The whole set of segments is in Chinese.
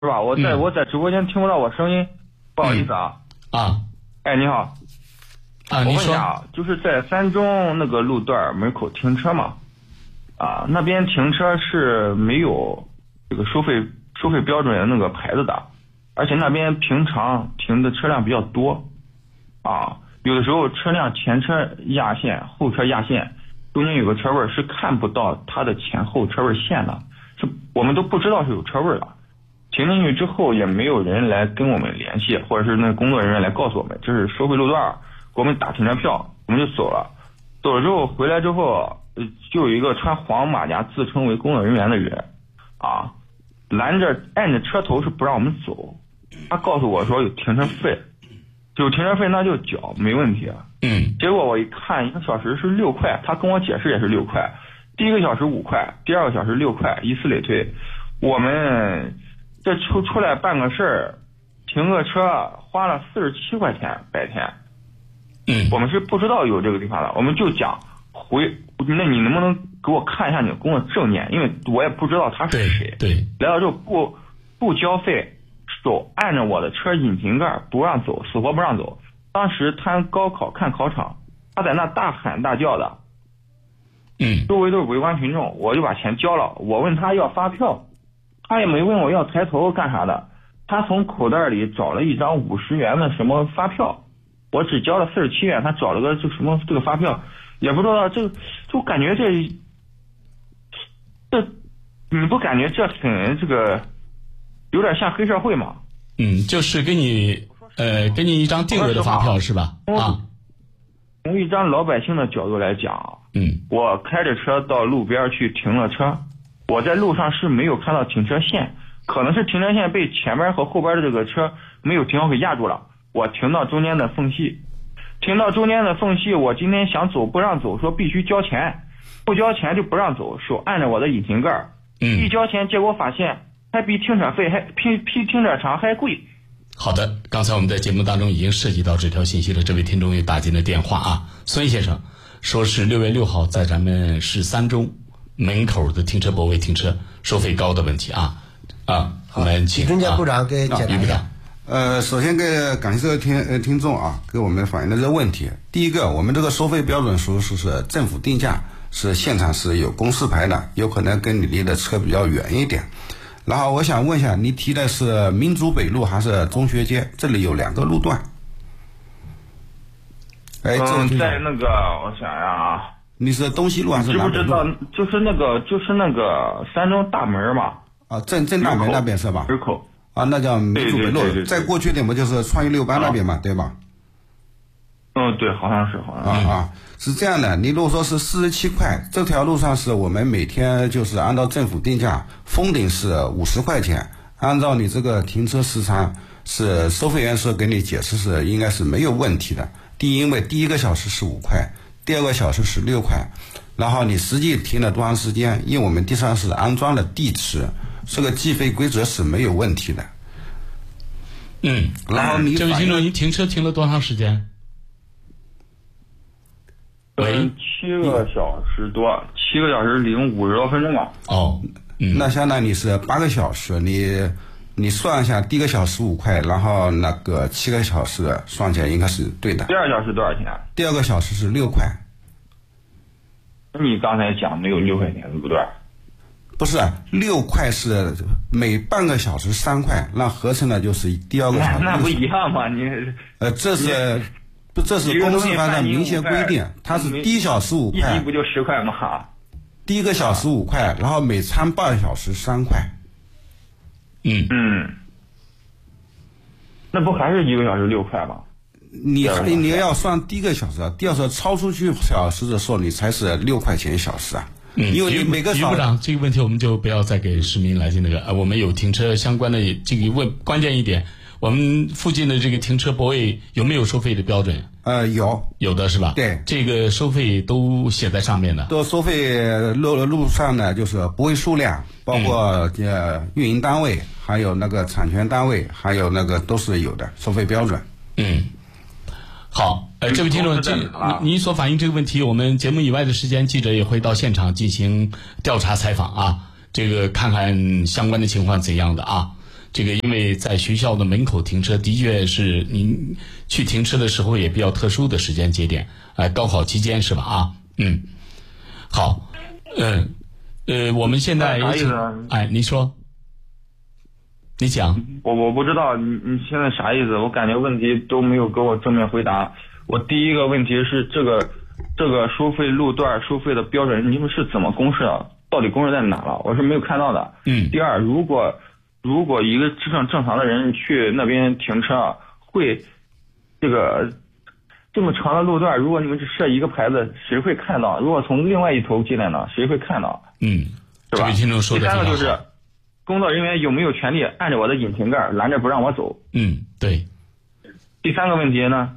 是吧？我在直播间听不到我声音，不好意思啊。哎，你好。我问一下啊，就是在三中那个路段门口停车嘛，那边停车是没有这个收费标准的那个牌子的，而且那边平常停的车辆比较多，有的时候车辆前车压线，后车压线，中间有个车位是看不到它的前后车位线的，是我们都不知道是有车位的。停进去之后也没有人来跟我们联系，或者是那工作人员来告诉我们这是收费路段，给我们打停车票，我们就走了。走了之后回来之后，就有一个穿黄马甲自称为工作人员的人按着车头是不让我们走，他告诉我说有停车费，有停车费那就缴没问题。结果我一看1个小时是6块，他跟我解释也是6块，第1个小时5块，第2个小时6块，以此类推。我们这出来办个事儿，停个车花了47块钱白天。我们是不知道有这个地方的，我们就讲那你能不能给我看一下你的工作证件？因为我也不知道他是谁。 对， 来到之后不交费，手按着我的车引擎盖不让走，死活不让走。当时谈高考看考场，他在那大喊大叫的，周围都是围观群众，我就把钱交了。我问他要发票，他也没问我要抬头干啥的，他从口袋里找了一张50元的什么发票，我只交了47元，他找了个这个发票，也不知道就感觉这你不感觉这很有点像黑社会吗？ 就是给你一张定额的发票是吧？ 从一张老百姓的角度来讲，我开着车到路边去停了车，我在路上是没有看到停车线，可能是停车线被前边和后边的这个车没有停好给压住了，我停到中间的缝隙，我今天想走不让走，说必须交钱，不交钱就不让走，手按着我的引擎盖，一交钱结果发现还比停车费比停车场还贵。 好的，刚才我们在节目当中已经涉及到这条信息了，这位听众也打进了电话孙先生说是6月6号在咱们市三中门口的停车泊位停车收费高的问题我们请中间部长给解答一下。 首先感谢这个听众给我们反映的这个问题。第一个，我们这个收费标准书是政府定价，是现场是有公示牌的，有可能跟你离的车比较远一点。然后我想问一下，你提的是民族北路还是中学街？这里有2个路段。 在那个我想想你是东西路还是南北路？ 知不知道就是那个三中大门嘛？ 正大门那边是吧？ 门口那叫民族北路。 对， 再过去点不就是创意6班那边嘛，对吧？ 对，好像是。 是这样的，你如果说是47块，这条路上是我们每天就是按照政府定价，封顶是50块钱，按照你这个停车时长是收费员是给你解释是应该是没有问题的。因为第1个小时是5块，第2个小时是6块，然后你实际停了多长时间，因为我们地上是安装了地池，这个计费规则是没有问题的。然后这位听众，您停车停了多长时间 ？7个小时多，7个小时零50多分钟吧。 那相当于你是8个小时，你算一下，第1个小时5块，然后那个7个小时算起来应该是对的。 第2小时多少钱？ 第2个小时是6块。 你刚才讲没有6块钱的路段？ 不是，6块是每半个小时3块，那合成的就是第2个小时。 那不一样吗？ 这是公示牌的明显规定，它是第1小时5块， 一不就10块吗？ 第1个小时5块，然后每餐半小时3块。 那不还是1个小时6块吗？ 你要算第1个小时第2小时超出去小时的时候，你才是6块钱1小时因为你每个于部长，这个问题我们就不要再给市民来进我们有停车相关的这个关键一点，我们附近的这个停车泊位有没有收费的标准？ 有的是吧？ 对， 这个收费都写在上面的。 都收费路上呢，就是泊位数量，包括运营单位，还有那个产权单位，还有那个都是有的收费标准。 好，这位听众，您所反映这个问题，我们节目以外的时间，记者也会到现场进行调查采访这个看看相关的情况怎样的这个因为在学校的门口停车，的确是您去停车的时候也比较特殊的时间节点，高考期间是吧？啊，好，我们现在啥意思？ 您说，你讲。 我不知道你现在啥意思？我感觉问题都没有给我正面回答。我第一个问题是这个收费路段收费的标准，你们是怎么公示的？到底公示在哪了？我是没有看到的。第二，如果一个正常的人去那边停车，会这么长的路段，如果你们只设一个牌子，谁会看到？如果从另外一头进来呢，谁会看到？ 是吧？第三个就是工作人员有没有权利按着我的引擎盖拦着不让我走？ 对。 第三个问题呢？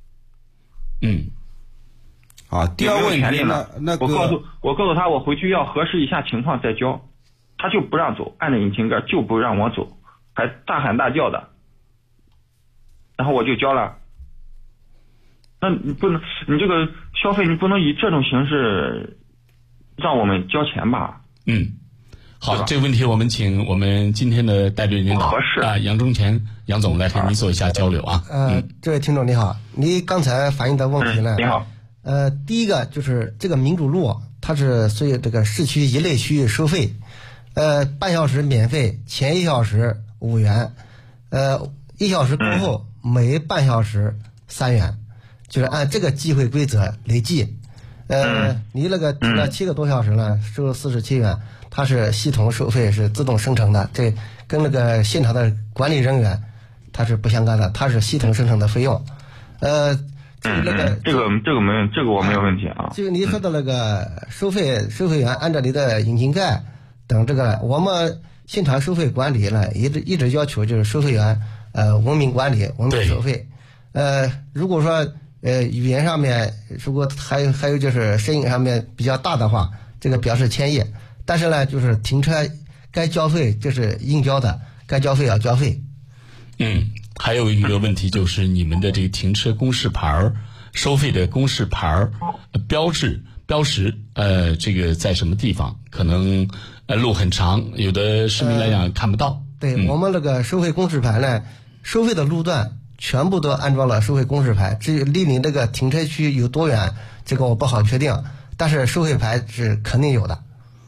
第二个问题呢？ 我告诉他，我回去要核实一下情况再交，他就不让走，按着引擎盖就不让我走，还大喊大叫的，然后我就交了。那你不能，你这个消费你不能以这种形式让我们交钱吧？ 好，这个问题我们请我们今天的带队领导杨忠全杨总来和您做一下交流啊。 这位听众你好，你刚才反映的问题呢？ 你好。 第一个就是这个民主路，它是随这个市区一类区域收费，半小时免费，前1小时5元，1小时过后每半小时3元，就是按这个计费规则累计。你那个停了7个多小时呢，收47元，它是系统收费是自动生成的，这跟那个现场的管理人员它是不相干的，它是系统生成的费用。这个我没有问题啊。就你说的那个收费员按照你的引擎盖等这个，我们现场收费管理呢一直要求就是收费员文明管理，文明收费。如果说语言上面如果还有就是声音上面比较大的话，这个表示歉意。但是呢，就是停车该交费这是应交的，该交费要交费。 还有一个问题就是你们的这个停车公示牌收费的公示牌标识这个在什么地方？可能路很长，有的市民来讲看不到。 对，我们那个收费公示牌呢，收费的路段全部都安装了收费公示牌，至于离你这个停车区有多远，这个我不好确定，但是收费牌是肯定有的。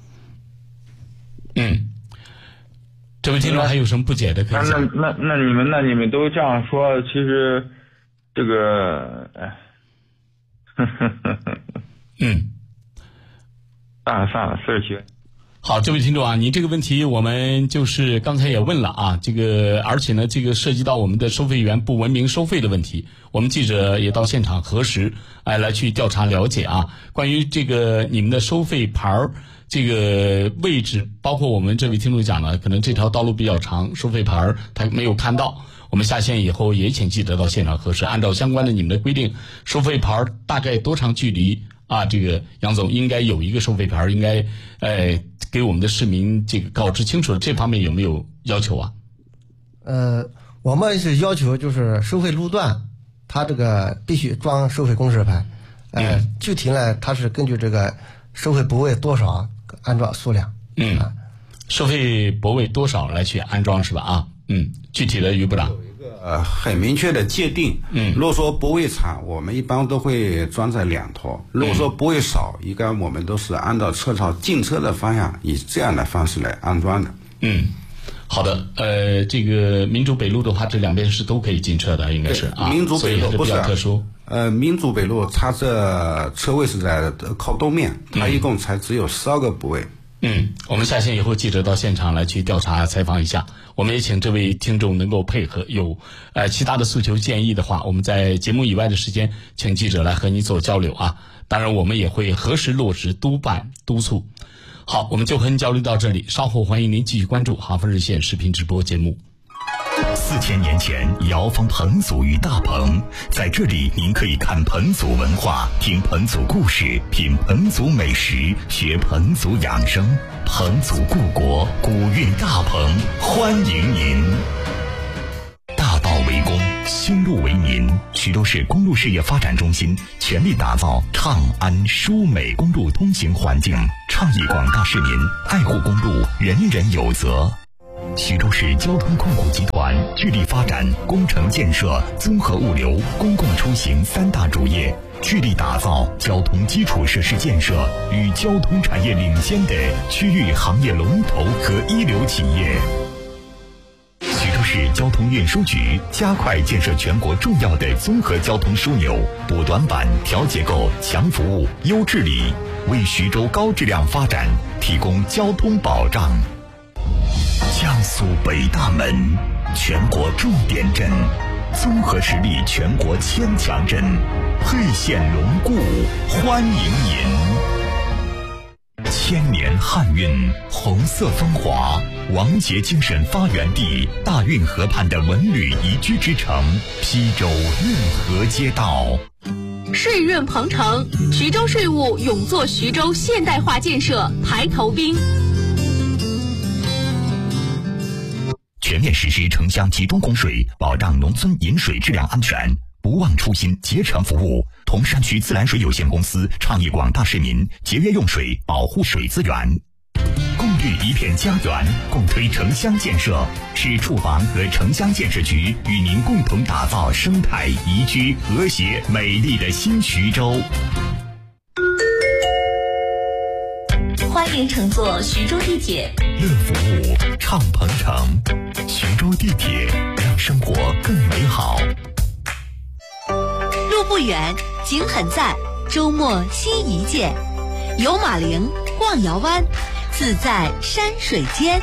这位听众还有什么不解的可以讲？ 那你们都这样说，其实这个算了，47。 好，这位听众啊，你这个问题我们就是刚才也问了啊，这个而且呢，这个涉及到我们的收费员不文明收费的问题，我们记者也到现场核实，来去调查了解啊。关于这个你们的收费牌这个位置，包括我们这位听众讲了，可能这条道路比较长，收费牌他没有看到。我们下线以后也请记者到现场核实，按照相关的你们的规定，收费牌大概多长距离啊？这个杨总应该有一个收费牌，应该给我们的市民这个告知清楚，这方面有没有要求啊？ 我们是要求就是收费路段，它这个必须装收费公示牌。具体呢，它是根据这个收费泊位多少安装数量。 收费泊位多少来去安装是吧？啊，具体的于部长有一个很明确的界定。如果说泊位长，我们一般都会装在2头；如果说泊位少，一般我们都是按照车潮进车的方向，以这样的方式来安装的。 好的，这个民主北路的话，这两边是都可以进车的，应该是啊。 民主北路不是比较特殊。 民主北路它这车位是在靠东面，它一共才只有12个泊位。 我们下线以后，记者到现场来去调查采访一下。我们也请这位听众能够配合，有其他的诉求建议的话，我们在节目以外的时间，请记者来和你做交流啊。当然，我们也会核实落实督办督促。好，我们就和您交流到这里，稍后欢迎您继续关注哈佛热线视频直播节目。 4000年前，瑶坊彭祖与大棚，在这里您可以看彭祖文化，听彭祖故事，品彭祖美食，学彭祖养生。彭祖故国，古韵大棚，欢迎您。大道为公，修路为民，徐州市公路事业发展中心全力打造畅安舒美公路通行环境，倡议广大市民爱护公路，人人有责。 徐州市交通控股集团致力发展工程建设、综合物流、公共出行三大主业，致力打造交通基础设施建设与交通产业领先的区域行业龙头和一流企业。徐州市交通运输局加快建设全国重要的综合交通枢纽，补短板、调结构、强服务、优治理，为徐州高质量发展提供交通保障。江苏北大门，全国重点镇，综合实力全国千强镇，沛县龙固欢迎您。千年汉韵，红色风华，王杰精神发源地，大运河畔的文旅宜居之城，邳州运河街道。 税润鹏程，徐州税务勇做徐州现代化建设排头兵。 全面实施城乡集中供水，保障农村饮水质量安全，不忘初心，竭诚服务。铜山区自来水有限公司倡议广大市民节约用水，保护水资源。共育一片家园，共推城乡建设，市住房和城乡建设局与您共同打造生态宜居、和谐、美丽的新徐州。 欢迎乘坐徐州地铁， 乐服务，畅鹏程。徐州地铁，让生活更美好。 路不远，景很在，周末心一见，游马陵，逛瑶湾，自在山水间。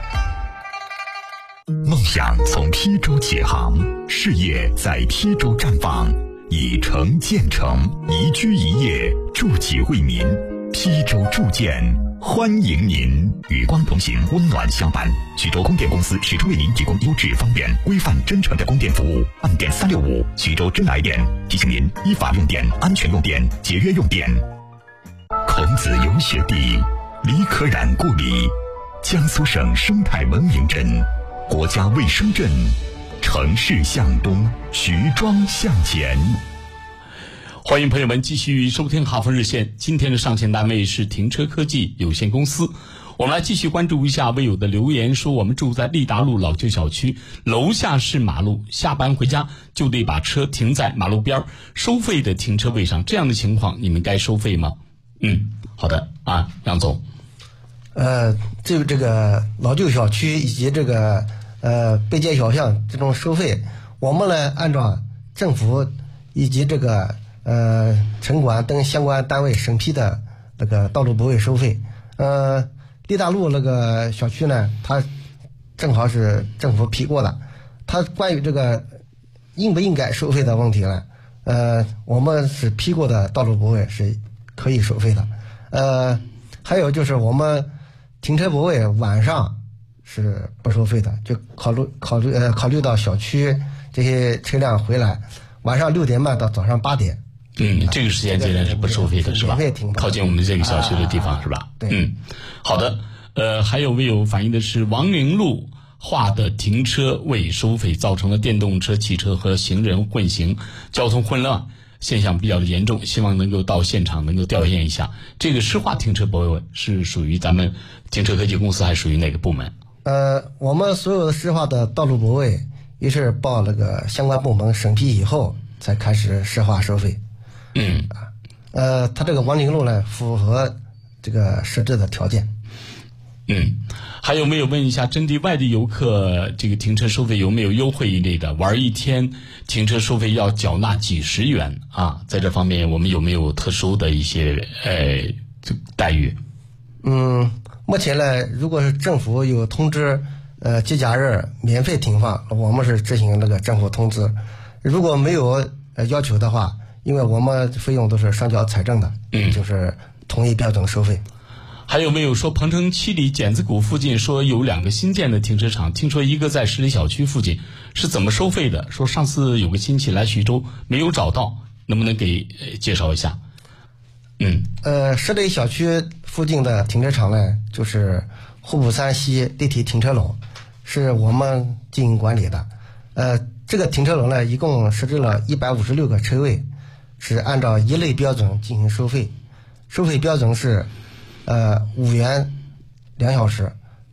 梦想从邳州起航，事业在邳州绽放，以城建城，宜居宜业，筑己为民。邳州铸建欢迎您，与光同行，温暖相伴。徐州供电公司始终为您提供优质、方便、规范、真诚的供电服务。按电365，徐州真来电。提醒您依法用电，安全用电，节约用电。孔子游学地，李可染故里，江苏省生态文明镇，国家卫生镇。城市向东，徐庄向前。 欢迎朋友们继续收听哈佛热线，今天的上线单位是停车科技有限公司。我们来继续关注一下微友的留言，说我们住在利达路老旧小区，楼下是马路，下班回家就得把车停在马路边收费的停车位上，这样的情况你们该收费吗？好的啊，杨总。 这个老旧小区以及这个背街小巷这种收费，我们呢按照政府以及这个城管等相关单位审批的那个道路补位收费。利大路那个小区呢，它正好是政府批过的。它关于这个应不应该收费的问题呢，我们是批过的道路补位是可以收费的。还有就是我们停车补位晚上是不收费的，就考虑到小区这些车辆回来，晚上6点半到早上8点。 这个时间节点是不收费的，是吧？靠近我们这个小区的地方，是吧？ 对。 好的。还有微友反映的是王陵路划的停车位收费造成了电动车、汽车和行人混行，交通混乱现象比较的严重，希望能够到现场能够调研一下。这个施划停车补位是属于咱们停车科技公司，还属于哪个部门？ 我们所有的施划的道路补位也是报那个相关部门审批以后才开始施划收费。它这个王陵路呢符合这个设置的条件。 还有没有问一下，针对外地游客这个停车收费有没有优惠一类的？玩一天停车收费要缴纳几十元啊，在这方面我们有没有特殊的一些待遇？ 目前呢，如果是政府有通知节假日免费停放，我们是执行那个政府通知。如果没有要求的话，因为我们费用都是上缴财政的，就是统一标准收费。 还有没有说鹏城7里剪子谷附近说有2个新建的停车场，听说一个在十里小区附近，是怎么收费的？说上次有个亲戚来徐州没有找到，能不能给介绍一下？ 十里小区附近的停车场呢，就是户部3西立体停车楼，是我们经营管理的。这个停车楼呢，一共设置了156个车位，是按照一类标准进行收费。收费标准是5元2小时，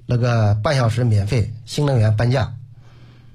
那个半小时免费，新能源半价。